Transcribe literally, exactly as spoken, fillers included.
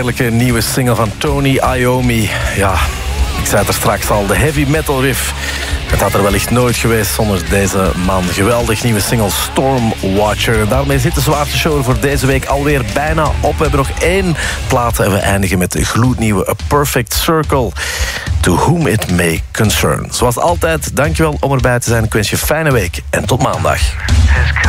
heerlijke nieuwe single van Tony Iommi. Ja, ik zei het er straks al, de heavy metal riff. Het had er wellicht nooit geweest zonder deze man. Geweldig nieuwe single Stormwatcher. En daarmee zit de zwaarste show voor deze week alweer bijna op. We hebben nog één plaat en we eindigen met de gloednieuwe A Perfect Circle. To whom it may concern. Zoals altijd, dankjewel om erbij te zijn. Ik wens je een fijne week en tot maandag.